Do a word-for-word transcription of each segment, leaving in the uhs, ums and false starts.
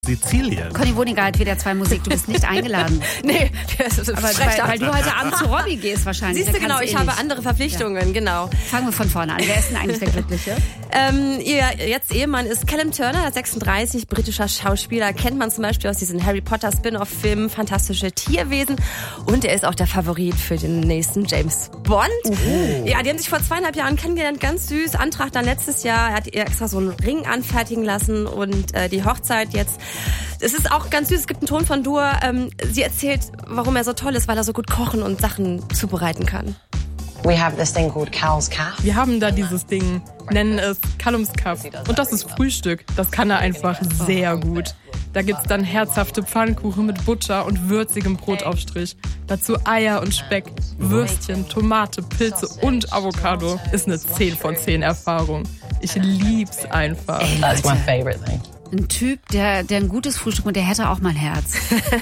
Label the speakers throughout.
Speaker 1: Sizilien.
Speaker 2: Conny Wohniger hat wieder zwei Musik. Du bist nicht eingeladen.
Speaker 3: Nee, das ist
Speaker 2: aber weil, weil du heute Abend zu Robbie gehst wahrscheinlich.
Speaker 3: Siehst du, genau, ich
Speaker 2: eh
Speaker 3: habe
Speaker 2: nicht.
Speaker 3: andere Verpflichtungen, ja. Genau.
Speaker 2: Fangen wir von vorne an. Wer ist denn eigentlich der Glückliche?
Speaker 3: Ähm, ihr jetzt Ehemann ist Callum Turner, sechsunddreißig, britischer Schauspieler. Kennt man zum Beispiel aus diesen Harry Potter Spin-off-Filmen, Fantastische Tierwesen. Und er ist auch der Favorit für den nächsten James Bond. Uh-huh. Ja, die haben sich vor zweieinhalb Jahren kennengelernt, ganz süß. Antrag dann letztes Jahr. Er hat ihr extra so einen Ring anfertigen lassen und äh, die Hochzeit jetzt. Es ist auch ganz süß, es gibt einen Ton von Dur. Ähm, sie erzählt, warum er so toll ist, weil er so gut kochen und Sachen zubereiten kann.
Speaker 4: We have this thing called Cal's Calf.
Speaker 5: Wir haben da dieses Ding, nennen es Callums Kaff. Und das ist Frühstück. Das kann er einfach sehr gut. Da gibt's dann herzhafte Pfannkuchen mit Butter und würzigem Brotaufstrich. Dazu Eier und Speck, Würstchen, Tomate, Pilze und Avocado. Ist eine zehn von zehn Erfahrung. Ich lieb's einfach.
Speaker 4: Ey, that's my favorite thing.
Speaker 2: Ein Typ, der, der ein gutes Frühstück und der hätte auch mal ein Herz.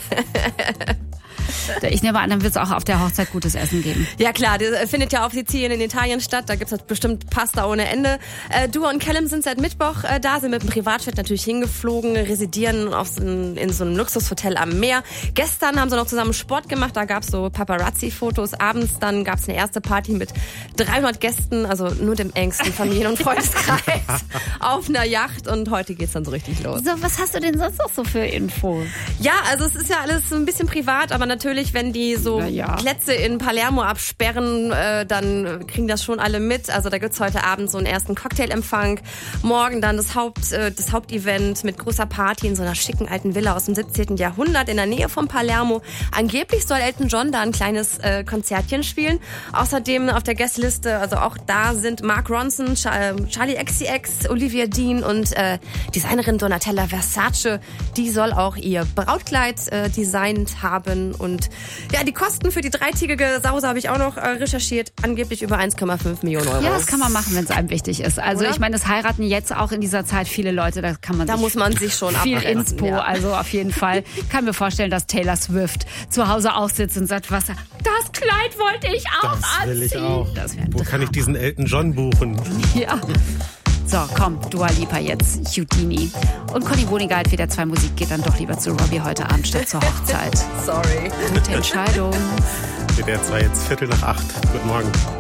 Speaker 2: Ich nehme an, dann wird es auch auf der Hochzeit gutes Essen geben.
Speaker 3: Ja klar, das findet ja auf Sizilien in Italien statt. Da gibt es bestimmt Pasta ohne Ende. Äh, Dur und Callum sind seit Mittwoch äh, da, sind mit dem Privatjet natürlich hingeflogen, residieren auf so ein, in so einem Luxushotel am Meer. Gestern haben sie noch zusammen Sport gemacht, da gab es so Paparazzi-Fotos. Abends dann gab es eine erste Party mit dreihundert Gästen, also nur dem engsten Familien- und Freundeskreis auf einer Yacht. Und heute geht's dann so richtig los.
Speaker 2: So, was hast du denn sonst noch so für Infos?
Speaker 3: Ja, also es ist ja alles so ein bisschen privat, aber natürlich, wenn die so
Speaker 2: ja.
Speaker 3: Plätze in Palermo absperren, äh, dann kriegen das schon alle mit. Also da gibt's heute Abend so einen ersten Cocktailempfang. Morgen dann das Haupt, äh, das Hauptevent mit großer Party in so einer schicken alten Villa aus dem siebzehnten Jahrhundert in der Nähe von Palermo. Angeblich soll Elton John da ein kleines äh, Konzertchen spielen. Außerdem auf der Gästeliste, also auch da sind Mark Ronson, Charlie X C X, Olivia Dean und äh, Designerin Donatella Versace. Die soll auch ihr Brautkleid äh, designt haben. Und ja, die Kosten für die dreitägige Sause habe ich auch noch äh, recherchiert. Angeblich über eins Komma fünf Millionen Euro.
Speaker 2: Ja, das kann man machen, wenn es einem wichtig ist. Also
Speaker 3: Oder?
Speaker 2: Ich meine, es heiraten jetzt auch in dieser Zeit viele Leute. Da kann man
Speaker 3: Da
Speaker 2: sich
Speaker 3: muss man sich schon
Speaker 2: viel
Speaker 3: abgrenzen,
Speaker 2: Inspo.
Speaker 3: ja.
Speaker 2: Also auf jeden Fall. Ich kann mir vorstellen, dass Taylor Swift zu Hause auch sitzt und sagt, was, das Kleid wollte ich auch
Speaker 1: Das
Speaker 2: anziehen.
Speaker 1: will ich auch.
Speaker 2: Das wäre ein
Speaker 1: Wo
Speaker 2: Drama.
Speaker 1: kann ich diesen Elton John buchen?
Speaker 2: Ja. So, komm, Dua Lipa jetzt, Houdini. Und Conny Wohniger hat wieder zwei Musik, geht dann doch lieber zu Robbie heute Abend statt zur Hochzeit.
Speaker 3: Sorry.
Speaker 2: Gute Entscheidung.
Speaker 1: W D R zwei jetzt Viertel nach acht. Guten Morgen.